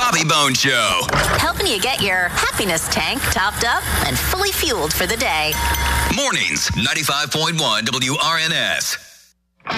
Bobby Bones Show. Helping you get your happiness tank topped up and fully fueled for the day. Mornings, 95.1 WRNS.